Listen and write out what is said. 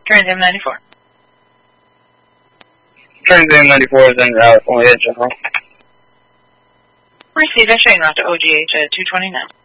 Trans M94. Trans M94 is in route, only at General. Received, I'm showing off to OGH at 229.